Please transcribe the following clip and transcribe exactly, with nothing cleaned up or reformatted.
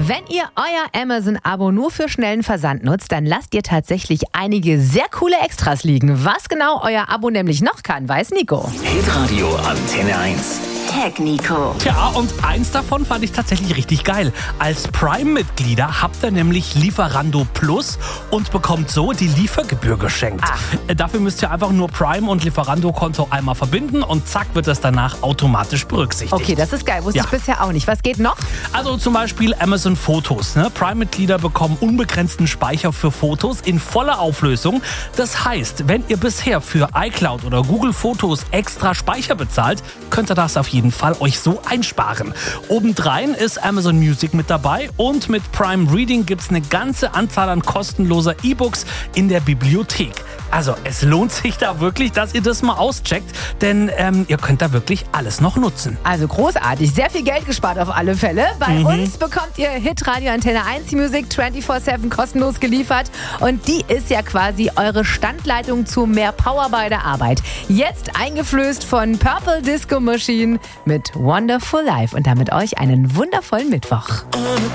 Wenn ihr euer Amazon-Abo nur für schnellen Versand nutzt, dann lasst ihr tatsächlich einige sehr coole Extras liegen. Was genau euer Abo nämlich noch kann, weiß Nico. Hitradio Antenne eins. Tag Nico. Tja, und eins davon fand ich tatsächlich richtig geil. Als Prime-Mitglieder habt ihr nämlich Lieferando Plus und bekommt so die Liefergebühr geschenkt. Ach. Dafür müsst ihr einfach nur Prime- und Lieferando-Konto einmal verbinden und zack wird das danach automatisch berücksichtigt. Okay, das ist geil. Wusste Ja. ich bisher auch nicht. Was geht noch? Also zum Beispiel Amazon Fotos. Ne? Prime-Mitglieder bekommen unbegrenzten Speicher für Fotos in voller Auflösung. Das heißt, wenn ihr bisher für iCloud oder Google Fotos extra Speicher bezahlt, könnt ihr das auf jeden Fall euch so einsparen. Obendrein ist Amazon Music mit dabei und mit Prime Reading gibt es eine ganze Anzahl an kostenloser E-Books in der Bibliothek. Also es lohnt sich da wirklich, dass ihr das mal auscheckt, denn ähm, ihr könnt da wirklich alles noch nutzen. Also großartig. Sehr viel Geld gespart auf alle Fälle. Bei Mhm. uns bekommt ihr Hitradio Antenne eins Music vierundzwanzig sieben kostenlos geliefert. Und die ist ja quasi eure Standleitung zu mehr Power bei der Arbeit. Jetzt eingeflößt von Purple Disco Machine mit Wonderful Life. Und damit euch einen wundervollen Mittwoch.